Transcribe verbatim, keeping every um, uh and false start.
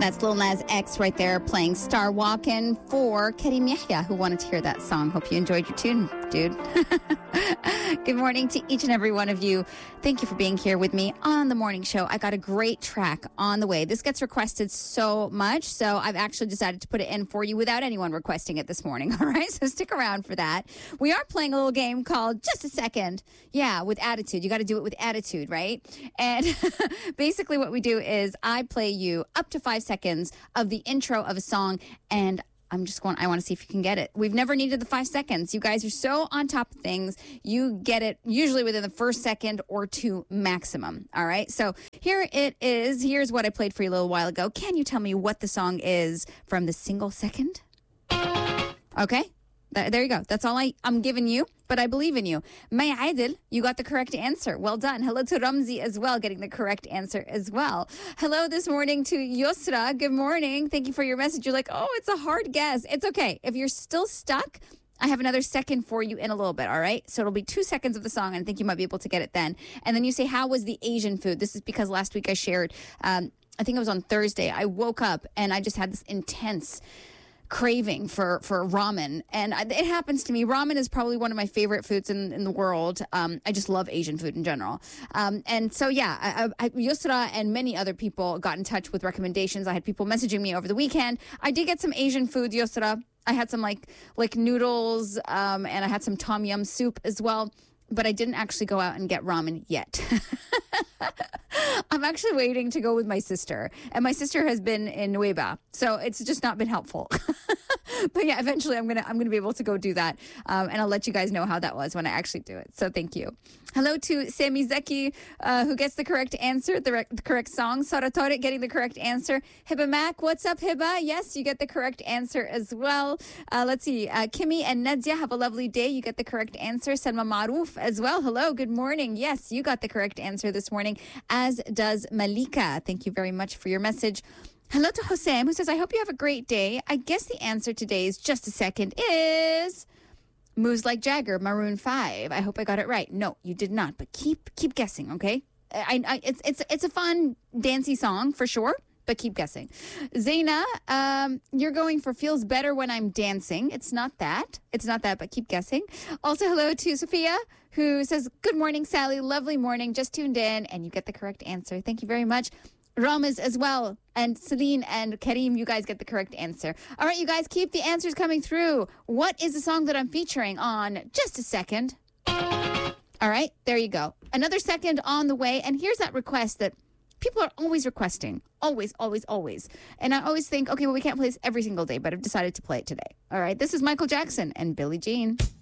That's Lil Nas X right there playing Star Walkin' for Karim Yahya, who wanted to hear that song. Hope you enjoyed your tune, dude. Good morning to each and every one of you. Thank you for being here with me on the morning show. I got a great track on the way. This gets requested so much, so I've actually decided to put it in for you without anyone requesting it this morning, all right? So stick around for that. We are playing a little game called Just a Second. Yeah, with attitude. You got to do it with attitude, right? And basically what we do is I play you up to five seconds of the intro of a song, and I'm just going, I want to see if you can get it. We've never needed the five seconds. You guys are so on top of things. You get it usually within the first second or two maximum. All right. So here it is. Here's what I played for you a little while ago. Can you tell me what the song is from the single second? Okay. There you go. That's all I, I'm giving you, but I believe in you. Maya Adil, you got the correct answer. Well done. Hello to Ramzi as well, getting the correct answer as well. Hello this morning to Yusra. Good morning. Thank you for your message. You're like, oh, it's a hard guess. It's okay. If you're still stuck, I have another second for you in a little bit, all right? So it'll be two seconds of the song, and I think you might be able to get it then. And then you say, how was the Asian food? This is because last week I shared, um, I think it was on Thursday, I woke up and I just had this intense craving for for ramen, and it happens to me. Ramen is probably one of my favorite foods in, in the world. Um, I just love Asian food in general. Um, and so, yeah, I, I, Yusra and many other people got in touch with recommendations. I had people messaging me over the weekend. I did get some Asian food, Yusra. I had some like like noodles, um, and I had some tom yum soup as well. But I didn't actually go out and get ramen yet. I'm actually waiting to go with my sister. And my sister has been in Nueva, so it's just not been helpful. But yeah, eventually I'm going to I'm gonna be able to go do that. Um, and I'll let you guys know how that was when I actually do it. So thank you. Hello to Sami Zeki, uh, who gets the correct answer, the, re- the correct song. Sara Torik getting the correct answer. Hiba Mac, what's up, Hiba? Yes, you get the correct answer as well. Uh, let's see. Uh, Kimmy and Nadia, have a lovely day. You get the correct answer. Salma Marouf as well. Hello, good morning. Yes, you got the correct answer this morning, as does Malika. Thank you very much for your message. Hello to Hossein, who says, I hope you have a great day. I guess the answer today is just a second is Moves Like Jagger, Maroon five. I hope I got it right. No, you did not, but keep keep guessing, okay? I, I it's it's it's a fun dancey song for sure, but keep guessing. Zaina, um, you're going for Feels Better When I'm Dancing. It's not that. It's not that, but keep guessing. Also, hello to Sophia, who says, good morning, Sally. Lovely morning. Just tuned in, and you get the correct answer. Thank you very much. Ramaz as well, and Celine and Karim, you guys get the correct answer. All right, you guys, keep the answers coming through. What is the song that I'm featuring on Just a Second? All right, there you go. Another second on the way, and here's that request that people are always requesting. Always, always, always. And I always think, okay, well, we can't play this every single day, but I've decided to play it today. All right, this is Michael Jackson and Billie Jean.